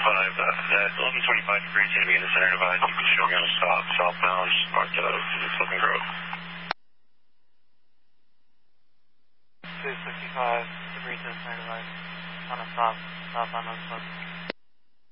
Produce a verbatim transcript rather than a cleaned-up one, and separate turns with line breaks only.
five, uh, that eleven twenty-five degrees, going to be in the center divide. You can show me on a stop, southbound, north of Pleasant Grove.
two sixty-five degrees in the center divide, on a stop, southbound on Pleasant.